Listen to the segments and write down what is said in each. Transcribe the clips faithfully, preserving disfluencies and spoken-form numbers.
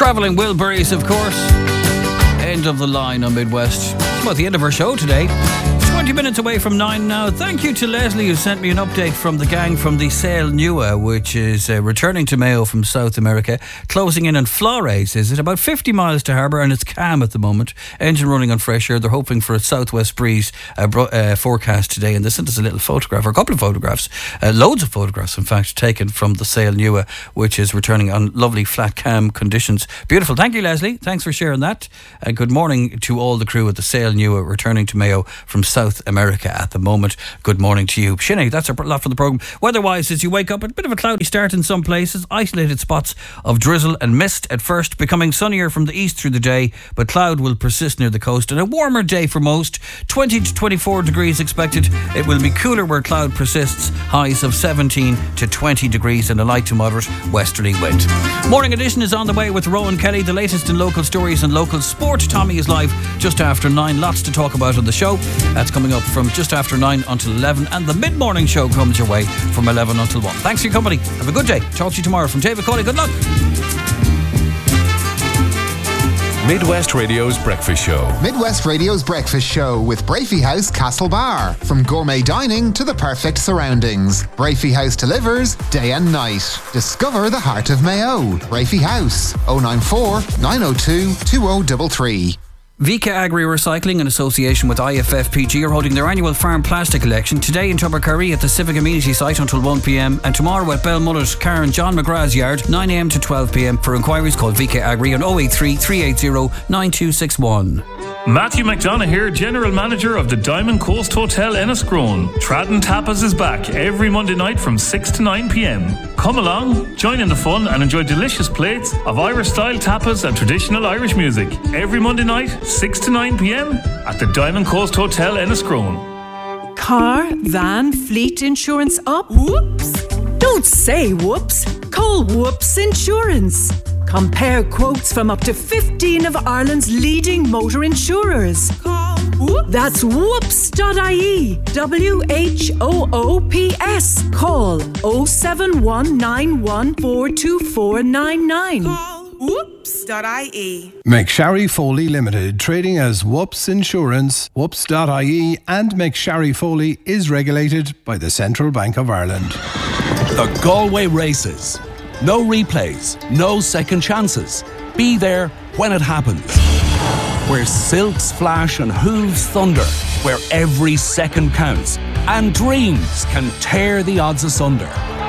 Travelling Wilburys, of course. End of the line on Midwest. It's about the end of our show today. twenty minutes away from nine now. Thank you to Leslie, who sent me an update from the gang from the Sail Nua, which is uh, returning to Mayo from South America, closing in on Flores. Is it about fifty miles to harbour, and it's calm at the moment. Engine running on fresh air. They're hoping for a southwest breeze uh, bro- uh, forecast today, and they sent us a little photograph, or a couple of photographs, uh, loads of photographs, in fact, taken from the Sail Nua, which is returning on lovely flat calm conditions. Beautiful. Thank you, Leslie. Thanks for sharing that. And good morning to all the crew at the Sail Nua, returning to Mayo from South America at the moment. Good morning to you. Shinny, that's a lot for the programme. Weather-wise, as you wake up, a bit of a cloudy start in some places, isolated spots of drizzle and mist at first, becoming sunnier from the east through the day, but cloud will persist near the coast, and a warmer day for most. twenty to twenty-four degrees expected. It will be cooler where cloud persists, highs of seventeen to twenty degrees and a light to moderate westerly wind. Morning edition is on the way with Rowan Kelly, the latest in local stories and local sport. Tommy is live just after nine. Lots to talk about on the show. That's coming up from just after nine until eleven, and the mid-morning show comes your way from eleven until one. Thanks for your company. Have a good day. Talk to you tomorrow. From David Cawley, good luck. Midwest Radio's Breakfast Show. Midwest Radio's Breakfast Show with Brafey House Castlebar. From gourmet dining to the perfect surroundings, Brafey House delivers day and night. Discover the heart of Mayo. Brafey House, oh nine four, nine oh two, two oh three three. Vika Agri Recycling, in association with I F F P G, are holding their annual farm plastic collection today in Tubbercurry at the Civic Amenity site until one p.m, and tomorrow at Belmullet, Karen John McGrath's yard, nine a.m. to twelve p.m. For inquiries, call Vika Agri on oh eight three, three eight zero, nine two six one. Matthew McDonough here, General Manager of the Diamond Coast Hotel Enniscrone. Tradden Tapas is back every Monday night from six to nine p.m. Come along, join in the fun and enjoy delicious plates of Irish-style tapas and traditional Irish music. Every Monday night, six to nine p.m. at the Diamond Coast Hotel Enniscrone. Car, van, fleet insurance up? Whoops! Don't say whoops. Call Whoops Insurance. Compare quotes from up to fifteen of Ireland's leading motor insurers. Call Whoops. That's whoops dot I E. W H O O P S. Call oh seven one nine one four two four nine nine. Call whoops dot I E. McSharry Foley Limited, trading as Whoops Insurance, whoops dot I E, and McSharry Foley is regulated by the Central Bank of Ireland. The Galway Races. No replays, no second chances. Be there when it happens. Where silks flash and hooves thunder. Where every second counts and dreams can tear the odds asunder.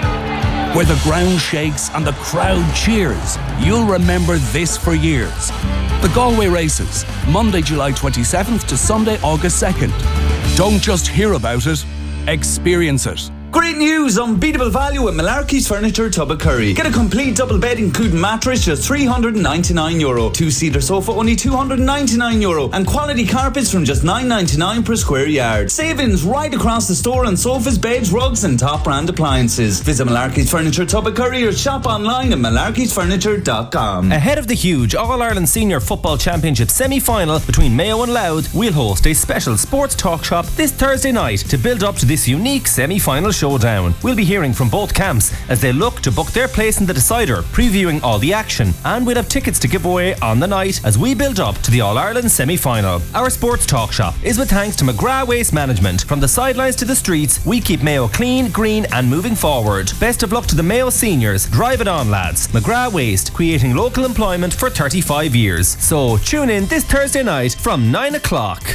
Where the ground shakes and the crowd cheers. You'll remember this for years. The Galway Races, Monday, July twenty-seventh to Sunday, August second. Don't just hear about it, experience it. Great news! Unbeatable value at Malarkey's Furniture Tubbercurry. Get a complete double bed including mattress just three hundred ninety-nine euro. Two-seater sofa only two hundred ninety-nine euro. And quality carpets from just nine ninety-nine per square yard. Savings right across the store on sofas, beds, rugs and top brand appliances. Visit Malarkey's Furniture Tubbercurry or shop online at malarkeys furniture dot com. Ahead of the huge All-Ireland Senior Football Championship semi-final between Mayo and Louth, we'll host a special sports talk shop this Thursday night to build up to this unique semi-final showdown. We'll be hearing from both camps as they look to book their place in the decider, previewing all the action, and we'll have tickets to give away on the night as we build up to the All-Ireland semi-final. Our sports talk shop is with thanks to McGrath Waste Management. From the sidelines to the streets, we keep Mayo clean, green and moving forward. Best of luck to the Mayo seniors. Drive it on, lads. McGrath Waste, creating local employment for thirty-five years. So tune in this Thursday night from nine o'clock.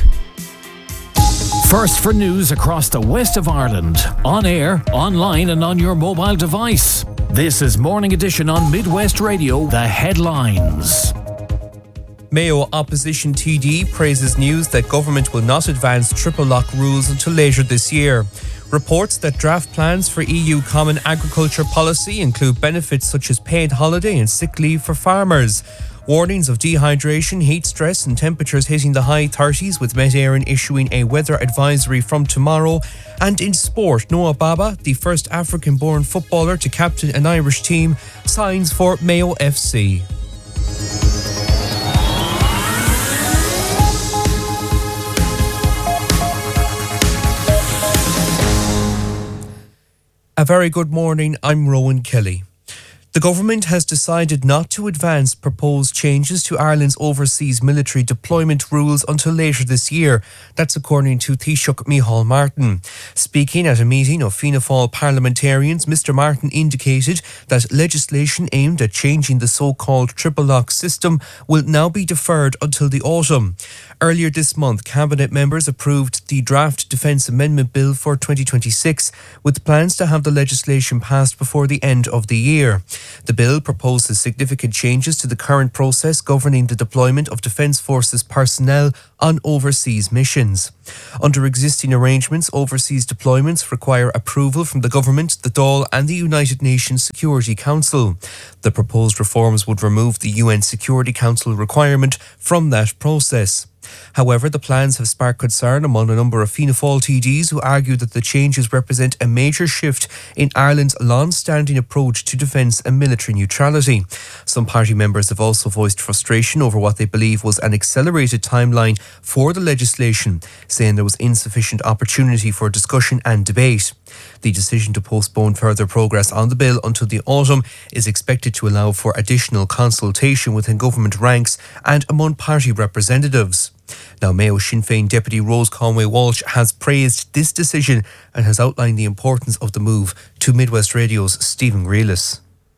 First for news across the west of Ireland. On air, online and on your mobile device. This is Morning Edition on Midwest Radio. The headlines. Mayo opposition T D praises news that government will not advance triple lock rules until later this year. Reports that draft plans for E U Common Agriculture Policy include benefits such as paid holiday and sick leave for farmers. Warnings of dehydration, heat stress and temperatures hitting the high thirties, with Met Éireann issuing a weather advisory from tomorrow. And in sport, Noah Baba, the first African-born footballer to captain an Irish team, signs for Mayo F C. A very good morning, I'm Rowan Kelly. The government has decided not to advance proposed changes to Ireland's overseas military deployment rules until later this year. That's according to Taoiseach Micheál Martin. Speaking at a meeting of Fianna Fáil parliamentarians, Mr Martin indicated that legislation aimed at changing the so-called triple lock system will now be deferred until the autumn. Earlier this month, Cabinet members approved the draft Defence Amendment Bill for twenty twenty-six, with plans to have the legislation passed before the end of the year. The bill proposes significant changes to the current process governing the deployment of Defence Forces personnel on overseas missions. Under existing arrangements, overseas deployments require approval from the government, the Dáil and the United Nations Security Council. The proposed reforms would remove the U N Security Council requirement from that process. However, the plans have sparked concern among a number of Fianna Fáil T Ds who argue that the changes represent a major shift in Ireland's long-standing approach to defence and military neutrality. Some party members have also voiced frustration over what they believe was an accelerated timeline for the legislation, saying there was insufficient opportunity for discussion and debate. The decision to postpone further progress on the bill until the autumn is expected to allow for additional consultation within government ranks and among party representatives. Now, Mayo Sinn Féin Deputy Rose Conway-Walsh has praised this decision and has outlined the importance of the move to Midwest Radio's Stephen Grealis.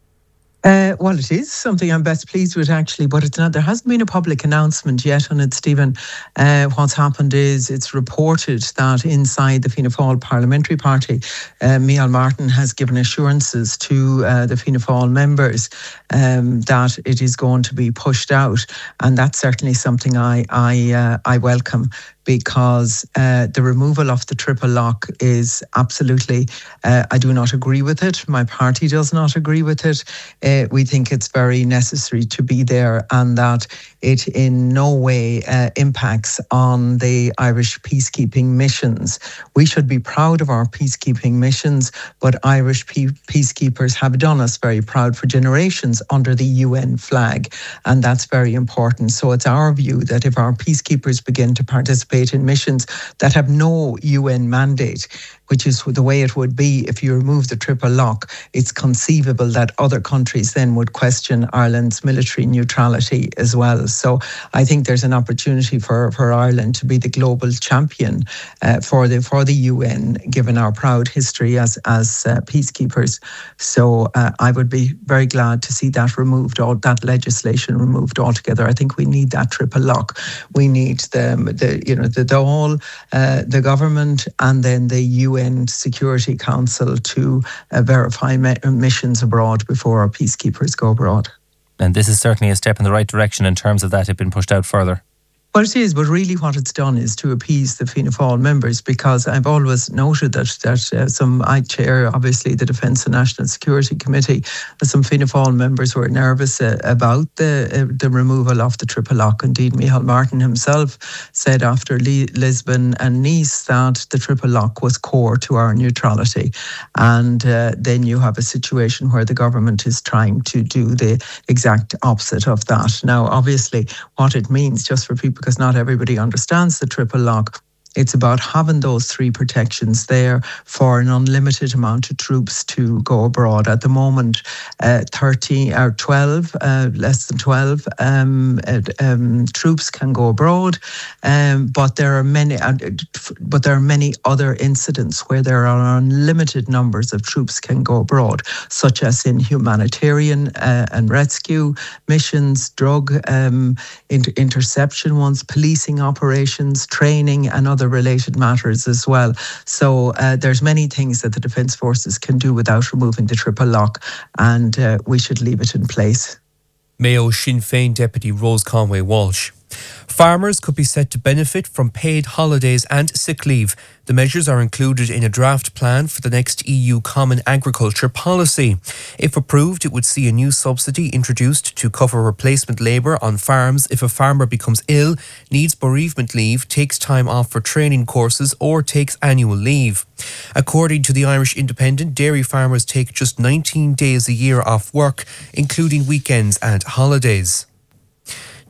Uh, well, it is something I'm best pleased with, actually, but it's not. There hasn't been a public announcement yet on it, Stephen. Uh, what's happened is it's reported that inside the Fianna Fáil Parliamentary Party, uh, Micheál Martin has given assurances to uh, the Fianna Fáil members um, that it is going to be pushed out, and that's certainly something I I uh, I welcome. Because uh, the removal of the triple lock is absolutely, uh, I do not agree with it. My party does not agree with it. Uh, we think it's very necessary to be there and that it in no way uh, impacts on the Irish peacekeeping missions. We should be proud of our peacekeeping missions, but Irish pe- peacekeepers have done us very proud for generations under the U N flag, and that's very important. So it's our view that if our peacekeepers begin to participate in missions that have no U N mandate, which is the way it would be if you remove the triple lock, it's conceivable that other countries then would question Ireland's military neutrality as well. So I think there's an opportunity for, for Ireland to be the global champion uh, for the for the U N, given our proud history as as uh, peacekeepers. So uh, I would be very glad to see that removed, all that legislation removed altogether. I think we need that triple lock. We need the the you know the Dáil, uh, the government, and then the U N Security Council to uh, verify me- missions abroad before our peacekeepers go abroad. And this is certainly a step in the right direction in terms of that it being pushed out further. Well, it is, but really what it's done is to appease the Fianna Fáil members, because I've always noted that that uh, some, I chair obviously the Defence and National Security Committee, and some Fianna Fáil members were nervous uh, about the uh, the removal of the triple lock. Indeed, Micheál Martin himself said after Le- Lisbon and Nice that the triple lock was core to our neutrality. And uh, then you have a situation where the government is trying to do the exact opposite of that. Now, obviously, what it means, just for people, because not everybody understands the triple lock, it's about having those three protections there for an unlimited amount of troops to go abroad. At the moment, uh, thirteen or twelve, uh, less than twelve um, uh, um, troops can go abroad, um, but there are many. Uh, but there are many other incidents where there are unlimited numbers of troops can go abroad, such as in humanitarian uh, and rescue missions, drug um, inter- interception ones, policing operations, training, and other related matters as well. So uh, there's many things that the Defence Forces can do without removing the triple lock, and uh, we should leave it in place. Mayo Sinn Féin Deputy Rose Conway-Walsh. Farmers could be set to benefit from paid holidays and sick leave. The measures are included in a draft plan for the next E U Common Agriculture Policy. If approved, it would see a new subsidy introduced to cover replacement labour on farms if a farmer becomes ill, needs bereavement leave, takes time off for training courses or takes annual leave. According to the Irish Independent, dairy farmers take just nineteen days a year off work, including weekends and holidays.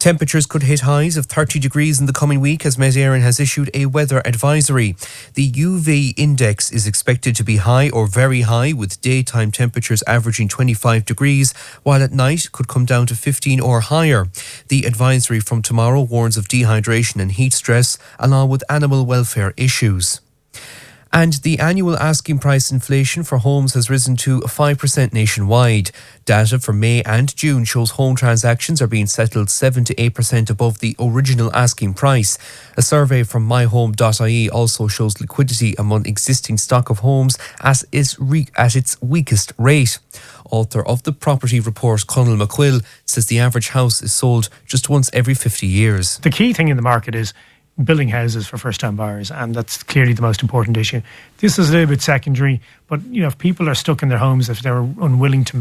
Temperatures could hit highs of thirty degrees in the coming week as Met Éireann has issued a weather advisory. The U V index is expected to be high or very high, with daytime temperatures averaging twenty-five degrees, while at night could come down to fifteen or higher. The advisory from tomorrow warns of dehydration and heat stress, along with animal welfare issues. And the annual asking price inflation for homes has risen to five percent nationwide. Data for May and June shows home transactions are being settled seven to eight percent above the original asking price. A survey from my home dot I E also shows liquidity among existing stock of homes as is re- at its weakest rate. Author of the property report, Conal McQuill, says the average house is sold just once every fifty years. The key thing in the market is building houses for first-time buyers, and that's clearly the most important issue. This is a little bit secondary, but you know, if people are stuck in their homes, if they're unwilling to